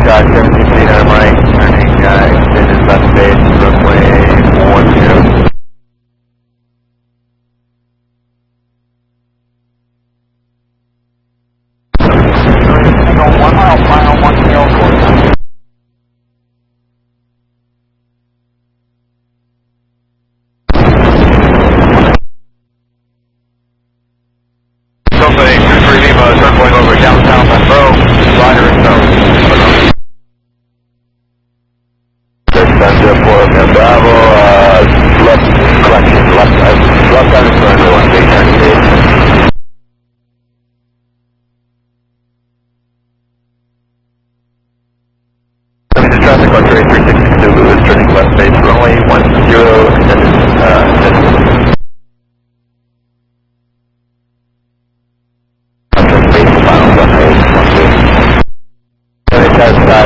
17 feet on right, turning extended left base, runway 10. Go 1 mile, final 1 tail course. Somebody, 2-3 Lima, circling over downtown Monroe, rider itself. Center for Bravo, left correction, left out of surrender, 1 big 98. The traffic on 362 Lewis, turning left base, runway 10, extended, base, final runway 12. And it has